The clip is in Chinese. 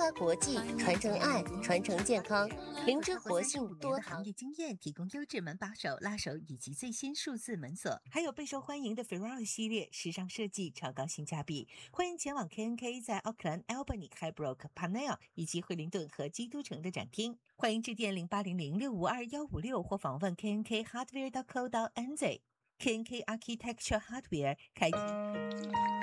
发国际，传承爱，传承健康。灵芝活性多的行业经验，提供优质门把手、拉手以及最新数字门锁，还有备受欢迎的 Ferrari 系列，时尚设计，超高性价比。欢迎前往 KNK 在奥克兰、Albany、Highbrook、Panel 以及惠灵顿和基督城的展厅。欢迎致电0800652156或访问 KNKHardware.co.nz。KNK Architecture Hardware 开启。